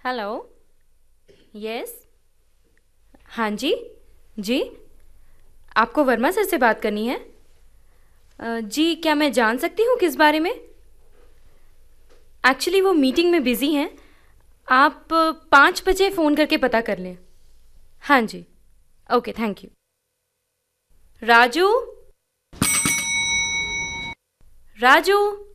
Hello. Yes. हाँ जी। जी। आपको Verma sir से बात करनी है? जी, क्या मैं जान सकती हूँ किस बारे में? एक्चुअली वो मीटिंग में बिज़ी हैं। आप 5 बजे फ़ोन करके पता कर लें। हाँ जी। Okay, thank you. Raju. Raju.